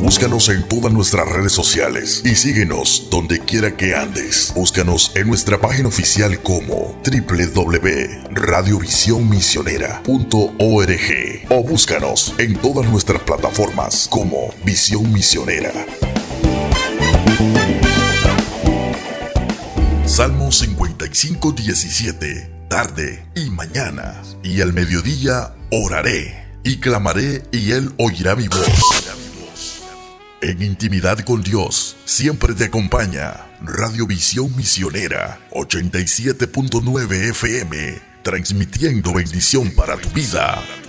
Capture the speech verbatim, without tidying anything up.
Búscanos en todas nuestras redes sociales y síguenos donde quiera que andes. Búscanos en nuestra página oficial como doble u doble u doble u punto radio visión misionera punto org o búscanos en todas nuestras plataformas como Visión Misionera. Salmo cincuenta y cinco, diecisiete. Tarde y mañana y al mediodía oraré y clamaré y Él oirá mi voz. En intimidad con Dios siempre te acompaña Radio Visión Misionera ochenta y siete punto nueve F M, transmitiendo bendición para tu vida.